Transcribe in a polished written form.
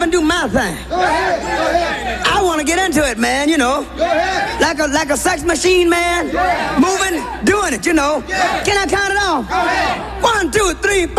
and do my thing. Go ahead. Go ahead. I want to get into it, man, you know. Go ahead. Like a sex machine, man. Yeah. Moving, doing it, you know. Yeah. Can I count it off? Go ahead. 1, 2, 3, 4.